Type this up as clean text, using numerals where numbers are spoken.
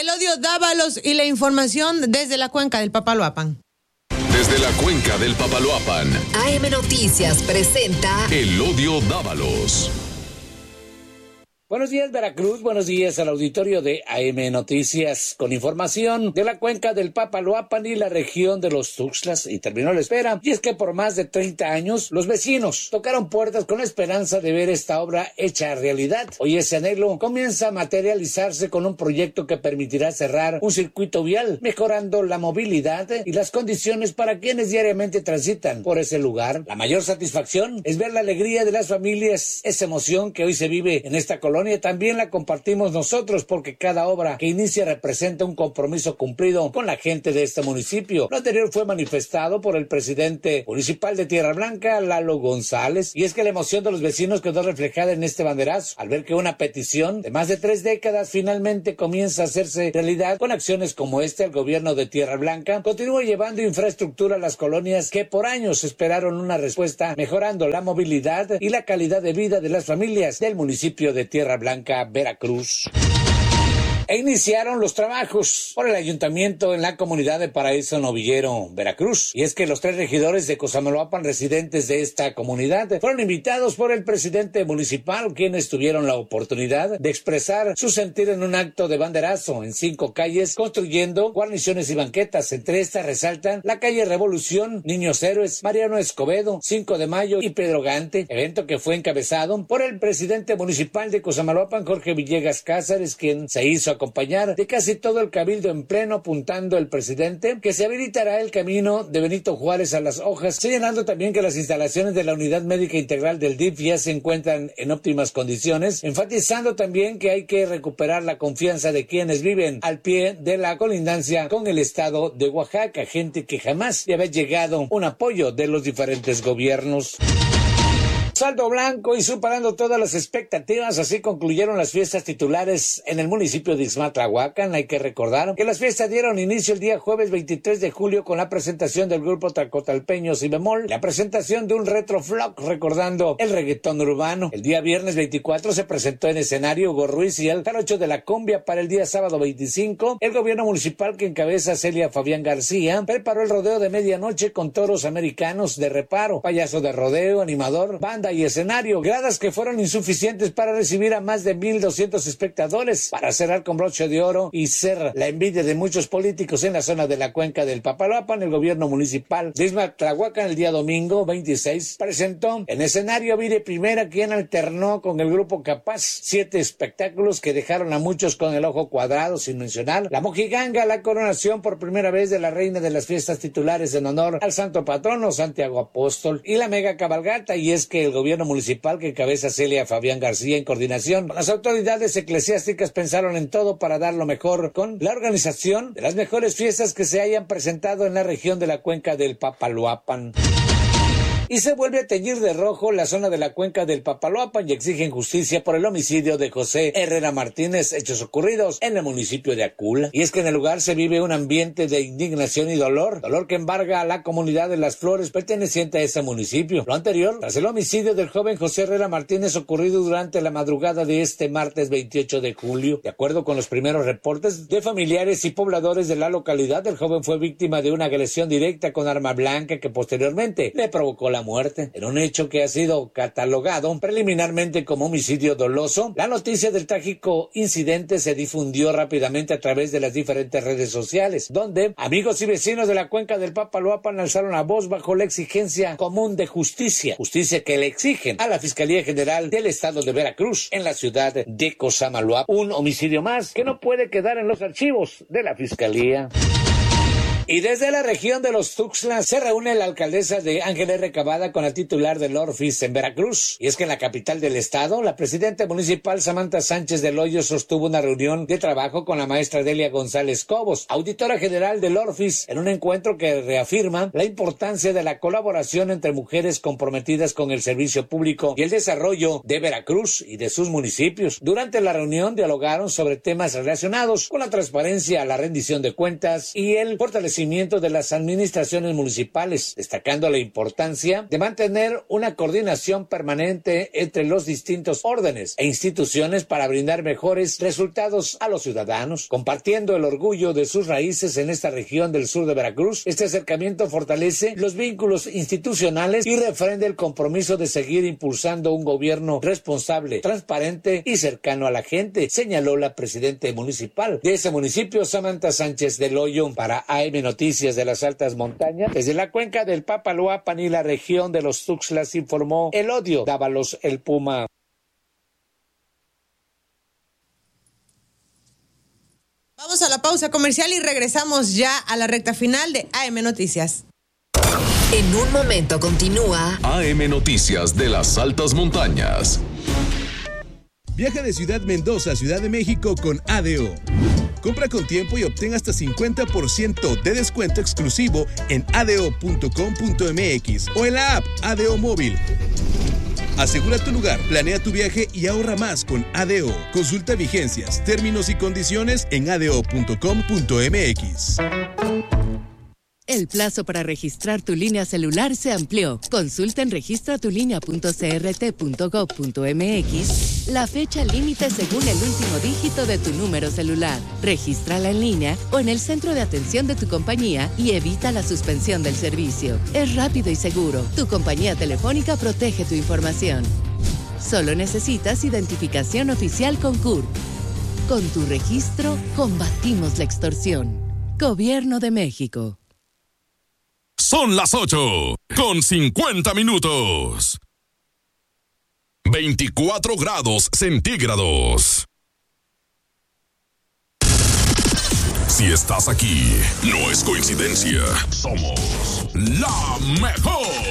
Elodio Dávalos y la información desde la cuenca del Papaloapan. Desde la cuenca del Papaloapan, AM Noticias presenta Elodio Dávalos. Buenos días, Veracruz. Buenos días al auditorio de AM Noticias con información de la cuenca del Papaloapan y la región de los Tuxtlas. Y terminó la espera. Y es que por más de 30 años, los vecinos tocaron puertas con la esperanza de ver esta obra hecha realidad. Hoy ese anhelo comienza a materializarse con un proyecto que permitirá cerrar un circuito vial, mejorando la movilidad y las condiciones para quienes diariamente transitan por ese lugar. La mayor satisfacción es ver la alegría de las familias, esa emoción que hoy se vive en esta colonia. También la compartimos nosotros porque cada obra que inicia representa un compromiso cumplido con la gente de este municipio. Lo anterior fue manifestado por el presidente municipal de Tierra Blanca, Lalo González, y es que la emoción de los vecinos quedó reflejada en este banderazo al ver que una petición de más de 3 décadas finalmente comienza a hacerse realidad con acciones como esta. El gobierno de Tierra Blanca continúa llevando infraestructura a las colonias que por años esperaron una respuesta, mejorando la movilidad y la calidad de vida de las familias del municipio de Tierra Blanca, Veracruz. E iniciaron los trabajos por el ayuntamiento en la comunidad de Paraíso Novillero, Veracruz. Y es que los 3 regidores de Cosamaloapan, residentes de esta comunidad, fueron invitados por el presidente municipal, quienes tuvieron la oportunidad de expresar su sentir en un acto de banderazo en 5 calles, construyendo guarniciones y banquetas. Entre estas resaltan la calle Revolución, Niños Héroes, Mariano Escobedo, 5 de Mayo y Pedro Gante, evento que fue encabezado por el presidente municipal de Cosamaloapan, Jorge Villegas Cázares, quien se hizo acompañar de casi todo el cabildo en pleno, apuntando el presidente que se habilitará el camino de Benito Juárez a Las Hojas, señalando también que las instalaciones de la Unidad Médica Integral del DIF ya se encuentran en óptimas condiciones, enfatizando también que hay que recuperar la confianza de quienes viven al pie de la colindancia con el estado de Oaxaca, gente que jamás le había llegado un apoyo de los diferentes gobiernos. Saldo blanco y superando todas las expectativas, así concluyeron las fiestas titulares en el municipio de Ixmatlahuacan. Hay que recordar que las fiestas dieron inicio el día jueves 23 de julio con la presentación del grupo Tacotalpeños y Bemol, la presentación de un retroflock recordando el reggaetón urbano. El día viernes 24 se presentó en escenario Hugo Ruiz y el jarocho de la cumbia. Para el día sábado 25, el gobierno municipal que encabeza Celia Fabián García preparó el rodeo de medianoche con toros americanos de reparo, payaso de rodeo, animador, banda y escenario, gradas que fueron insuficientes para recibir a más de 1,200 espectadores, para cerrar con broche de oro y ser la envidia de muchos políticos en la zona de la cuenca del Papaloapan. El gobierno municipal de Ixmatlahuacan el día domingo 26 presentó en escenario Vire Primera, quien alternó con el grupo Capaz 7 espectáculos que dejaron a muchos con el ojo cuadrado, sin mencionar la mojiganga, la coronación por primera vez de la reina de las fiestas titulares en honor al santo patrono Santiago Apóstol y la mega cabalgata. Y es que el gobierno municipal que encabeza Celia Fabián García en coordinación con las autoridades eclesiásticas pensaron en todo para dar lo mejor con la organización de las mejores fiestas que se hayan presentado en la región de la cuenca del Papaloapan. Y se vuelve a teñir de rojo la zona de la cuenca del Papaloapan y exigen justicia por el homicidio de José Herrera Martínez, hechos ocurridos en el municipio de Acula. Y es que en el lugar se vive un ambiente de indignación y dolor que embarga a la comunidad de Las Flores perteneciente a ese municipio. Lo anterior, tras el homicidio del joven José Herrera Martínez ocurrido durante la madrugada de este martes 28 de julio. De acuerdo con los primeros reportes de familiares y pobladores de la localidad, el joven fue víctima de una agresión directa con arma blanca que posteriormente le provocó la muerte. En un hecho que ha sido catalogado preliminarmente como homicidio doloso, la noticia del trágico incidente se difundió rápidamente a través de las diferentes redes sociales, donde amigos y vecinos de la cuenca del Papaloapan alzaron la voz bajo la exigencia común de justicia que le exigen a la Fiscalía General del Estado de Veracruz en la ciudad de Cosamaloapan. Un homicidio más que no puede quedar en los archivos de la Fiscalía. Y desde la región de los Tuxtlas se reúne la alcaldesa de Ángel R. Cavada con el titular del Orfis en Veracruz. Y es que en la capital del estado, la presidenta municipal Samantha Sánchez del Hoyo sostuvo una reunión de trabajo con la maestra Delia González Cobos, auditora general del Orfis, en un encuentro que reafirma la importancia de la colaboración entre mujeres comprometidas con el servicio público y el desarrollo de Veracruz y de sus municipios. Durante la reunión dialogaron sobre temas relacionados con la transparencia, la rendición de cuentas y el fortalecimiento crecimiento de las administraciones municipales, destacando la importancia de mantener una coordinación permanente entre los distintos órdenes e instituciones para brindar mejores resultados a los ciudadanos. Compartiendo el orgullo de sus raíces en esta región del sur de Veracruz, este acercamiento fortalece los vínculos institucionales y refrenda el compromiso de seguir impulsando un gobierno responsable, transparente y cercano a la gente, señaló la presidenta municipal de ese municipio, Samantha Sánchez del Hoyo. Para AM Noticias de las Altas Montañas, desde la cuenca del Papaloapan y la región de los Tuxtlas, informó Elodio Dávalos, el Puma. Vamos a la pausa comercial y regresamos ya a la recta final de AM Noticias. En un momento continúa AM Noticias de las Altas Montañas. Viaja de Ciudad Mendoza a Ciudad de México con ADO. Compra con tiempo y obtén hasta 50% de descuento exclusivo en ado.com.mx o en la app ADO Móvil. Asegura tu lugar, planea tu viaje y ahorra más con ADO. Consulta vigencias, términos y condiciones en ado.com.mx. El plazo para registrar tu línea celular se amplió. Consulta en registratulinea.crt.gov.mx la fecha límite según el último dígito de tu número celular. Regístrala en línea o en el centro de atención de tu compañía y evita la suspensión del servicio. Es rápido y seguro. Tu compañía telefónica protege tu información. Solo necesitas identificación oficial con CURP. Con tu registro, combatimos la extorsión. Gobierno de México. Son las 8:50. 24 grados centígrados. Si estás aquí, no es coincidencia. Somos la mejor.